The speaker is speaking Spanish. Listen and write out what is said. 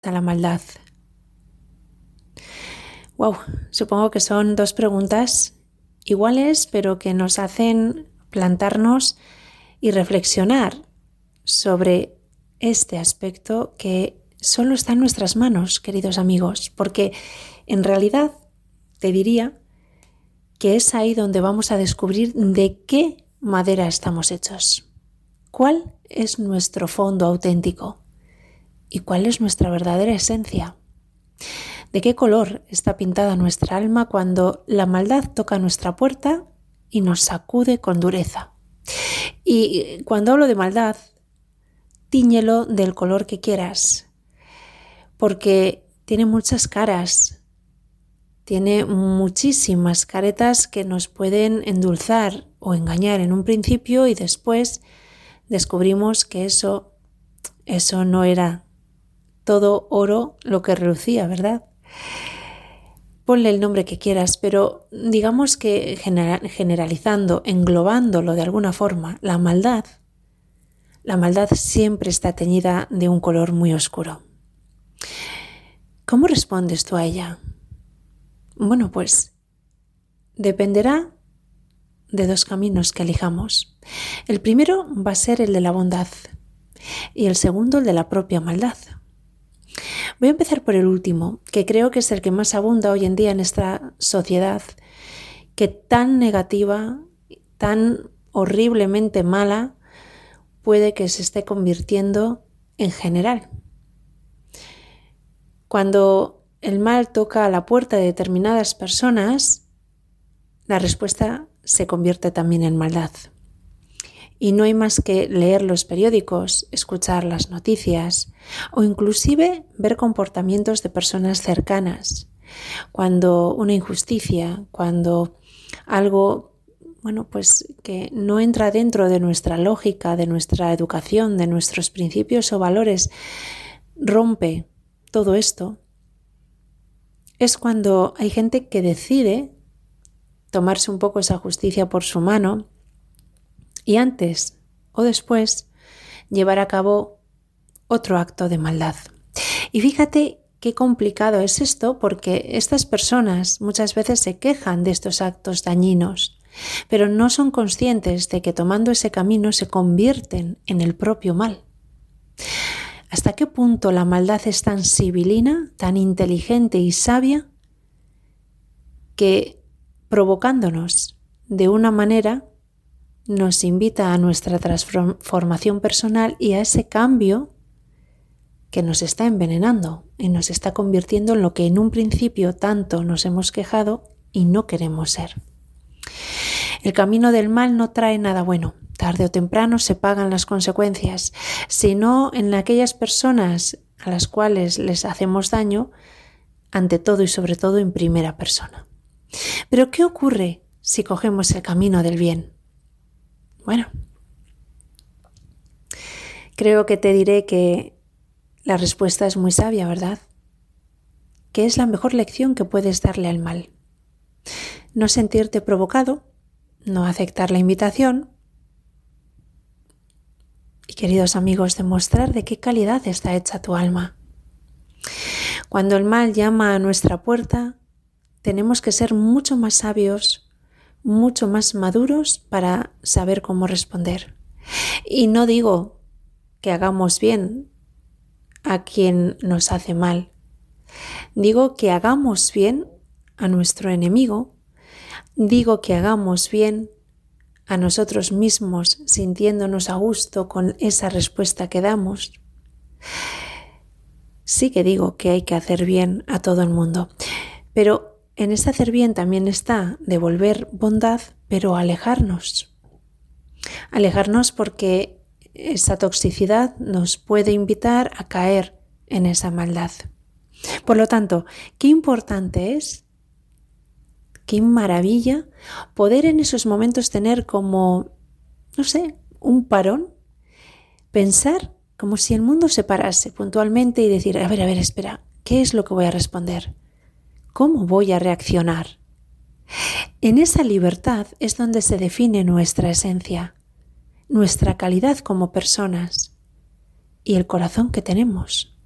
a la maldad? Wow, supongo que son dos preguntas iguales, pero que nos hacen plantarnos y reflexionar sobre este aspecto que solo está en nuestras manos, queridos amigos, porque en realidad te diría que es ahí donde vamos a descubrir de qué madera estamos hechos, cuál es nuestro fondo auténtico y cuál es nuestra verdadera esencia. ¿De qué color está pintada nuestra alma cuando la maldad toca nuestra puerta y nos sacude con dureza? Y cuando hablo de maldad, tíñelo del color que quieras, porque tiene muchas caras, tiene muchísimas caretas que nos pueden endulzar o engañar en un principio y después descubrimos que eso no era todo oro lo que relucía, ¿verdad? Ponle el nombre que quieras, pero digamos que generalizando, englobándolo de alguna forma, la maldad siempre está teñida de un color muy oscuro. ¿Cómo respondes tú a ella? Bueno, pues dependerá de dos caminos que elijamos. El primero va a ser el de la bondad y el segundo el de la propia maldad. Voy a empezar por el último, que creo que es el que más abunda hoy en día en esta sociedad, que tan negativa, tan horriblemente mala, puede que se esté convirtiendo en general. Cuando el mal toca a la puerta de determinadas personas, la respuesta se convierte también en maldad. Y no hay más que leer los periódicos, escuchar las noticias o inclusive ver comportamientos de personas cercanas. Cuando una injusticia, cuando algo, pues que no entra dentro de nuestra lógica, de nuestra educación, de nuestros principios o valores, rompe todo esto, es cuando hay gente que decide tomarse un poco esa justicia por su mano y antes o después llevar a cabo otro acto de maldad. Y fíjate qué complicado es esto, porque estas personas muchas veces se quejan de estos actos dañinos, pero no son conscientes de que tomando ese camino se convierten en el propio mal. ¿Hasta qué punto la maldad es tan sibilina, tan inteligente y sabia, que provocándonos de una manera nos invita a nuestra transformación personal y a ese cambio que nos está envenenando y nos está convirtiendo en lo que en un principio tanto nos hemos quejado y no queremos ser? El camino del mal no trae nada bueno. Tarde o temprano se pagan las consecuencias, sino en aquellas personas a las cuales les hacemos daño, ante todo y sobre todo en primera persona. Pero ¿qué ocurre si cogemos el camino del bien? Bueno, creo que te diré que la respuesta es muy sabia, ¿verdad? ¿Qué es la mejor lección que puedes darle al mal? No sentirte provocado, no aceptar la invitación y, queridos amigos, demostrar de qué calidad está hecha tu alma. Cuando el mal llama a nuestra puerta, tenemos que ser mucho más sabios, mucho más maduros para saber cómo responder. Y no digo que hagamos bien a quien nos hace mal. Digo que hagamos bien a nuestro enemigo. Digo que hagamos bien a nosotros mismos, sintiéndonos a gusto con esa respuesta que damos. Sí que digo que hay que hacer bien a todo el mundo, pero en este hacer bien también está devolver bondad, pero alejarnos. Alejarnos porque esa toxicidad nos puede invitar a caer en esa maldad. Por lo tanto, qué importante es, qué maravilla poder en esos momentos tener como, un parón, pensar como si el mundo se parase puntualmente y decir, a ver, espera, ¿qué es lo que voy a responder? ¿Cómo voy a reaccionar? En esa libertad es donde se define nuestra esencia, nuestra calidad como personas y el corazón que tenemos.